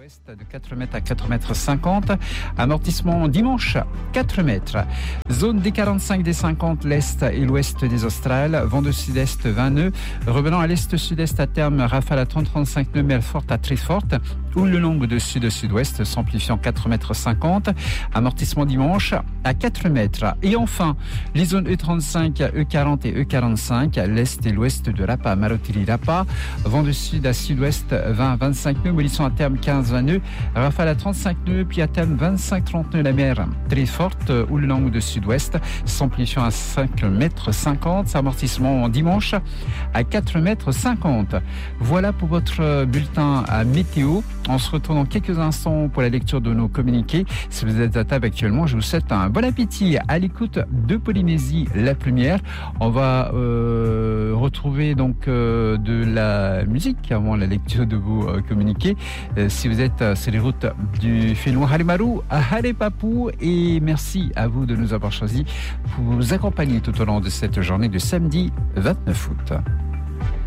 ouest de 4 mètres à 4 mètres 50. Amortissement dimanche, 4 mètres. Zone des 45 des 50, l'est et l'ouest des Australes. Vent de sud-est 20 nœuds. Revenant à l'est-sud-est à terme, rafale à 30-35 nœuds, mais forte à très forte. Ou le long de sud-sud-ouest, s'amplifiant 4 mètres 50. Amortissement dimanche à 4 mètres. Et enfin, les zones E35, E40 et E45, l'est et l'ouest de Rapa, Marotiri-Rapa. Vent de sud à sud-ouest 20-25 nœuds, molisson à terme 15-20 nœuds. Rafale à 35 nœuds, puis à terme 25-30 nœuds. La mer très forte, ou le long de sud-ouest, s'amplifiant à 5 mètres 50. Amortissement dimanche à 4 mètres 50. Voilà pour votre bulletin à météo. On se retrouve dans quelques instants pour la lecture de nos communiqués. Si vous êtes à table actuellement, je vous souhaite un bon appétit à l'écoute de Polynésie la Plumière. On va retrouver donc de la musique avant la lecture de vos communiqués. Si vous êtes sur les routes du Fénois Harimaru à Harepapou, et merci à vous de nous avoir choisis pour vous accompagner tout au long de cette journée de samedi 29 août.